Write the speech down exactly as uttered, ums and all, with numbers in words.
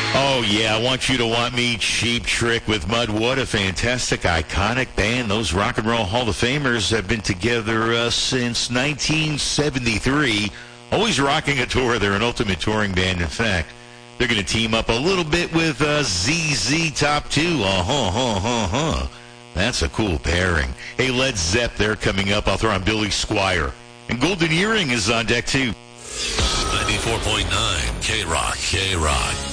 Oh, yeah, I Want You to Want Me, Cheap Trick with Mud. What a fantastic, iconic band. Those Rock and Roll Hall of Famers have been together uh, since nineteen seventy-three. Always rocking a tour. They're an ultimate touring band. In fact, they're going to team up a little bit with uh, Z Z Top two. Uh-huh, huh, huh, huh. That's a cool pairing. Hey, Led Zepp, they're coming up. I'll throw on Billy Squier. And Golden Earring is on deck, too. ninety-four point nine K-Rock, K-Rock.